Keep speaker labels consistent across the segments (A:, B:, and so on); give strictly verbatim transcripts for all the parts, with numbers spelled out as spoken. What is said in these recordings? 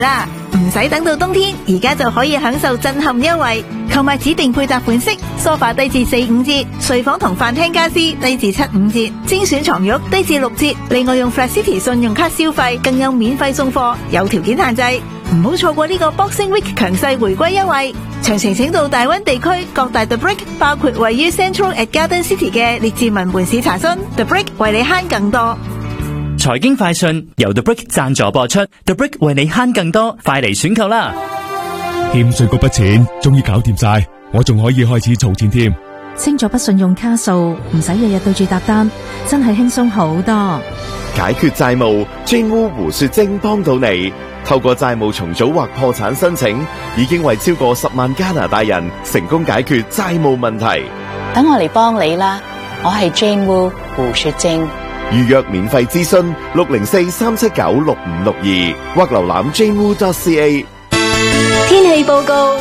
A: 啦，唔使等到冬天，而家就可以享受震撼優惠。購買指定配搭款式，梳化低至四五折，睡房同飯廳家私低至七五折，精選床褥低至六折。另外用 Flat City 信用卡消費，更有免費送貨，有條件限制。唔好錯過呢個 Boxing Week 強勢回歸優惠。詳情請到大灣地區各大 The Brick， 包括位於 Central at Garden City 嘅列治文門市查詢。The Brick 為你慳更多。
B: 財經快訊由 The Brick 贊助播出 ，The Brick 為你慳更多，快嚟選購啦！
C: 欠稅嗰筆錢終於搞掂晒，我仲可以開始儲錢添。
D: 清咗筆信用卡數，唔使日日對住搭單，真係輕鬆好多。
E: 解決債務，專屋胡雪晶幫到你。透過債務重組或破產申請，已經為超過十萬加拿大人成功解決債務問題。
F: 等我嚟幫你啦，我係 Jane Wu 胡雪晶。
E: 預約免費諮詢六零四三七九六五六二或瀏覽 jane wu dot c a。
G: 天氣報告。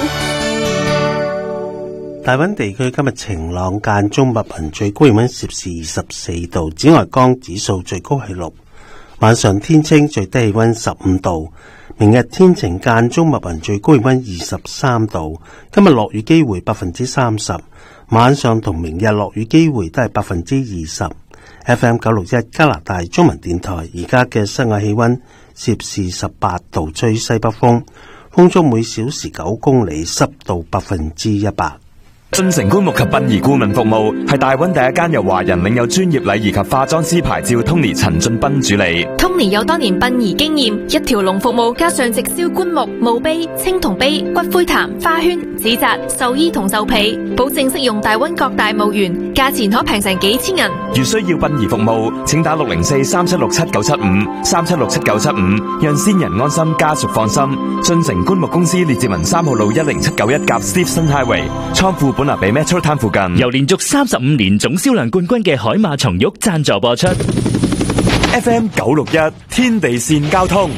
H: 大溫地區今日晴朗間中密雲，最高氣溫攝氏二十四度，紫外光指數最高係六。晚上天清，最低氣溫十五度。明日天晴間中密雲，最高氣溫二十三度。今日落雨機會百分之三十，晚上同明日落雨機會都係百分之二十。F M 九六一加拿大中文電台，而家嘅室外氣溫攝氏十八度，吹西北風，風速每小時九公里，濕度百分之一百。
I: 進城棺木及殯儀顧問服務係大溫第一間由華人領有專業禮儀及化妝師牌照 Tony 陳俊斌主理。
J: Tony 有多年殯儀經驗，一條龍服務加上直銷棺木、墓碑、青銅碑、骨灰壇、花圈、紙紮、壽衣同壽被，保證適用大溫各大墓園，價錢可平成幾千銀。
I: 如需要殯儀服務，請打六零四三七六七九七五三七六七九七五，讓先人安心，家屬放心。進城棺木公司列治文三號路一零七九一甲 Stevenson Highway 倉庫本拿比 Metro Town 附近，
B: 由連續三十五年總銷量冠軍嘅海馬松玉贊助播出。
I: F M 九六一天地線交通。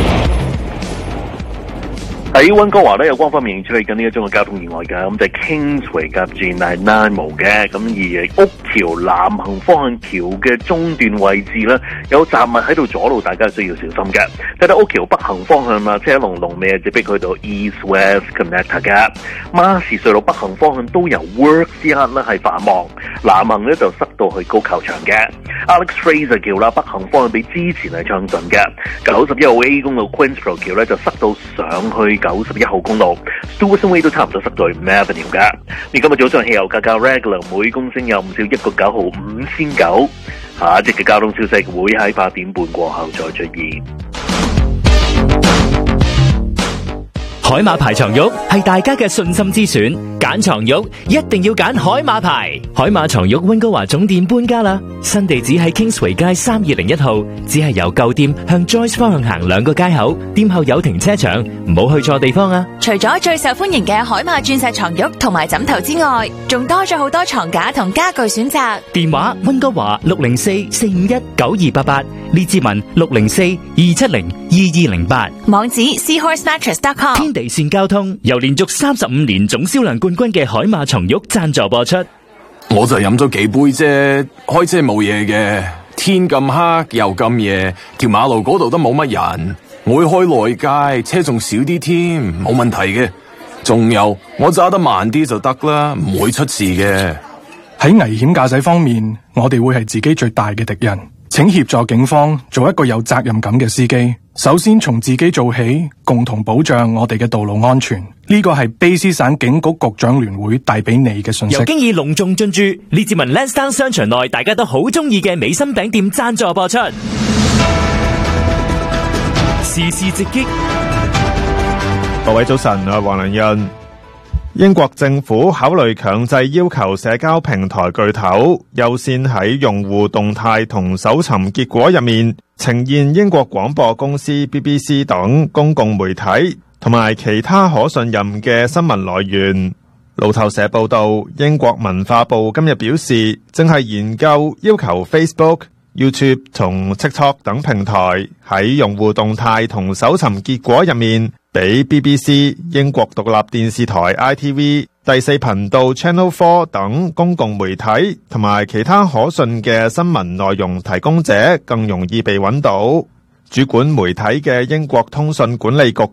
K: 喺溫哥華咧，有關方面處理緊呢一宗嘅交通意外嘅，咁就係 Kingsway 夾住係 Nanaimo 嘅，咁而屋橋南行方向橋嘅中段位置咧，有雜物喺度阻路，大家需要小心嘅。睇到屋橋北行方向啦，車龍龍尾直逼去到 East West Connector 嘅。馬士隧道北行方向都由 Work 之刻咧係繁忙，南行咧就塞到去高球場嘅。Alex Fraser 橋啦，北行方向比之前係暢順嘅。九十一號 A 公路 Queensboro 橋咧就塞到上去九十一號公路 Stuyvesant Way 都差唔多塞到去 Avenue 噶。而今日早上汽油價格 regular 每公升有唔少一個九毫五仙九。下一節嘅交通消息會喺八點半過後再出現。
B: 海馬牌床褥係大家嘅信心之選，揀床褥一定要揀海馬牌。海馬床褥溫哥華總店搬家啦，新地址喺 Kingsway 街三二零一號，只係由舊店向 Joyce 方向行兩個街口，店後有停車場，唔好去錯地方啊！
L: 除咗最受歡迎嘅海馬鑽石床褥同埋枕頭之外，仲多咗好多床架同家具選擇。
B: 電話溫哥華六零四四五一九二八八，列治文六零四二七零二二零八，
L: 網址 seahorse mattress dot com。
B: 地線交通由連續三十五年總銷量冠軍嘅海馬床褥贊助播出。
M: 我就飲咗幾杯啫，開車冇嘢嘅。天咁黑又咁夜，條馬路嗰度都冇乜人，我會開內街，車仲少啲添，冇問題嘅。仲有我揸得慢啲就得啦，唔會出事嘅。
N: 喺危險駕駛方面，我哋會係自己最大嘅敵人。請協助警方做一個有責任感嘅司機。首先從自己做起，共同保障我哋嘅道路安全。呢個係卑詩省警局局長聯會帶俾你嘅信息。
B: 由經已隆重進駐列治文 Lansdowne 商場內，大家都好中意嘅美心餅店贊助播出。時事直擊，
O: 各位早晨，我係黃良潤。英國政府考慮強制要求社交平台巨頭優先喺用戶動態同搜尋結果入面呈現英國廣播公司 B B C 等公共媒體同埋其他可信任嘅新聞來源。路透社報道，英國文化部今日表示，正係研究要求 Facebook、YouTube 同 TikTok 等平台喺用戶動態同搜尋結果入面俾 B B C、英國獨立電視台 I T V、第四頻道 Channel Four 等公共媒體同埋其他可信嘅新聞內容提供者更容易被揾到。主管媒體嘅英國通訊管理局